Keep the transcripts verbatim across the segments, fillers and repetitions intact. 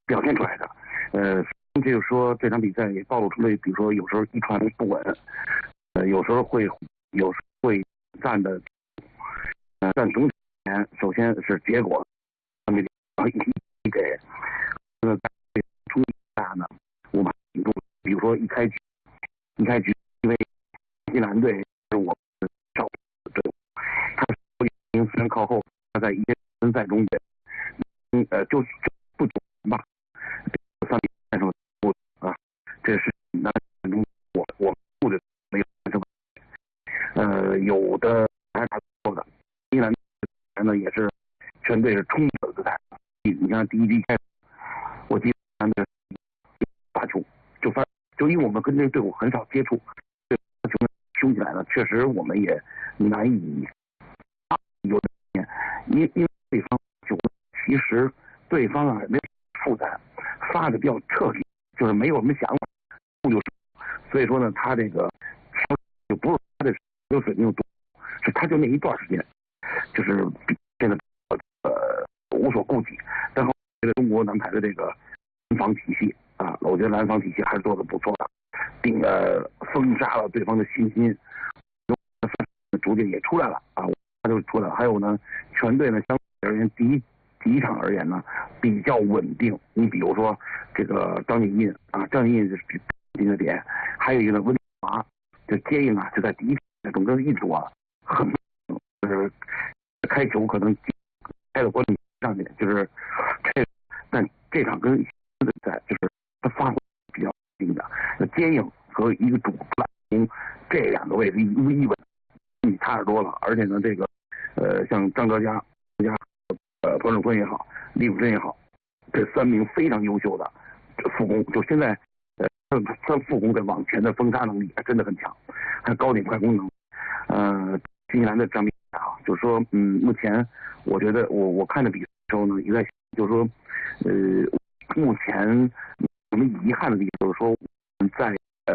表现出来的。呃，就是说这场比赛也暴露出了，比如说有时候一传不稳，呃，有时候会有时候会战的，呃，但总体而言，首先是结果，然后一给呃冲击下呢，我们比如说一开局一开局，因为新西兰队是我们少队伍，他虽然靠后，他在一些分赛中间，嗯呃就就不久吧，三比战胜不啊，这是那中我我不的没有什么，呃有的还是打错的，新西兰呢也是全队是冲刺姿态，你你看第一局开始，我记得发球就发，就因为我们跟这个队伍很少接触，这球凶起来了，确实我们也难以有点，因因为对方球其实对方啊没有复杂，发的比较彻底，就是没有什么想法，就所以说呢，他这个球就不是他的球水平有多，是他就那一段时间，就是现在呃无所顾忌，然后这个中国男排的这个拦防体系啊，我觉得拦防体系还是做的不错的，并呃封杀了对方的信心，逐渐也出来了啊，他就出来了。还有呢，全队呢相对而言，第一第一场而言呢比较稳定。你比如说这个张景印啊，张景印是比定的点，还有一个呢温华，这接应啊就在第一场中跟一组啊很就是开球可能开的关注上面，就是这但这场跟比赛就是他发挥比较定的，接应和一个主从这两个位置一一稳。你差得多了，而且呢，这个，呃，像张哲嘉、家，呃，彭胜坤也好，李武珍也好，这三名非常优秀的副攻，就现在，呃，三副攻的往前的封杀能力还真的很强，还有高点快攻能力。呃，新西兰的张斌啊，就是说，嗯，目前我觉得我我看着比赛的时候呢，也在就是说，呃，目前我们遗憾的地方就是说，我们在呃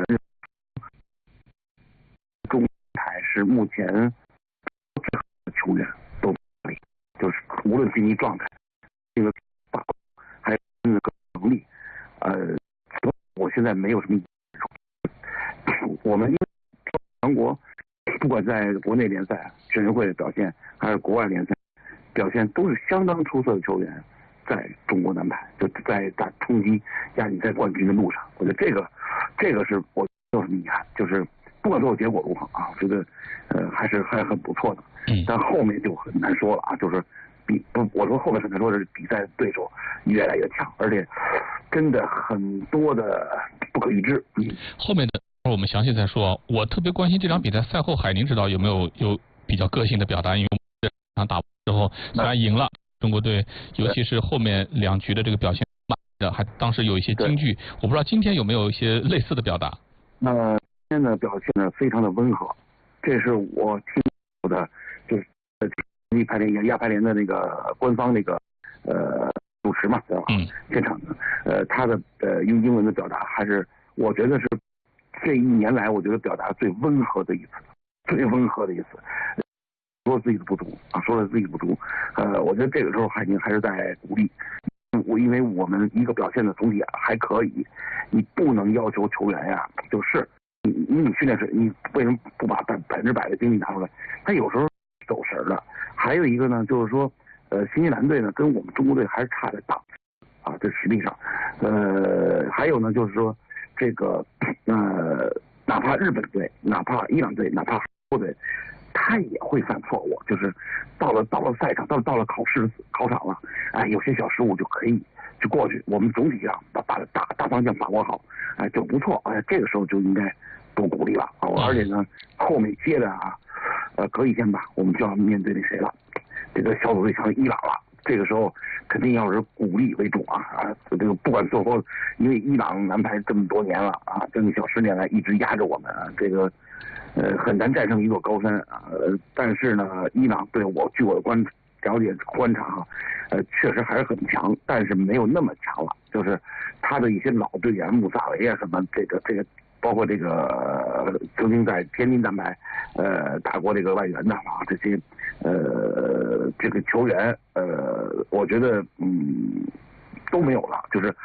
中。还是目前最好的球员都可以，就是无论竞技状态、这个把握还有那个能力，呃，我现在没有什么。我们因为全国不管在国内联赛、全运会的表现，还是国外联赛表现，都是相当出色的球员，在中国男排就在打冲击亚锦赛冠军的路上。我觉得这个，这个是我有什么遗憾，就是。不管最后结果如何啊，我觉得，呃，还是还很不错的。嗯。但后面就很难说了啊，就是比不，我说后面很难说的是比赛对手越来越强，而且真的很多的不可预知。嗯。 后面的我们详细再说。我特别关心这场比赛赛后，海宁指导有没有有比较个性的表达？因为这场打之后虽然赢了，中国队尤其是后面两局的这个表现的，还当时有一些金句。我不知道今天有没有一些类似的表达。 那。今天的表现呢非常的温和，这是我听到的，就是亚排联亚排联的那个官方那个呃主持嘛，对吧？嗯。现场的呃他的呃用英文的表达，还是我觉得是这一年来我觉得表达最温和的一次，最温和的一次。说自己的不足啊，说了自己的不足，呃，我觉得这个时候海宁还是在鼓励。我因为我们一个表现的总体还可以，你不能要求球员呀，就是。你你训练是，你为什么不把百百分之百的精力拿出来？他有时候走神了。还有一个呢，就是说，呃，新西兰队呢跟我们中国队还是差着档啊，这实力上。呃，还有呢，就是说，这个呃，哪怕日本队，哪怕伊朗队，哪怕韩国队，他也会犯错误。就是到了到了赛场，到了到了考试考场了，哎，有些小失误就可以就过去。我们总体上把把大大方向把握好，哎，就不错。哎，这个时候就应该。多鼓励了啊！而且呢，后面接着啊，呃，隔一天吧，我们就要面对那谁了，这个小组最强的伊朗了。这个时候肯定要是鼓励为重啊啊！这个不管最后，因为伊朗男排这么多年了啊，将近小十年来一直压着我们，啊，这个呃很难战胜一座高山啊。呃，但是呢，伊朗对我据我的观了解观察哈，呃，确实还是很强，但是没有那么强了。就是他的一些老队员穆萨维啊什么，这个这个。包括这个曾经在天津男排，呃，打过这个外援的啊，这些，呃，这个球员，呃，我觉得，嗯，都没有了，就是。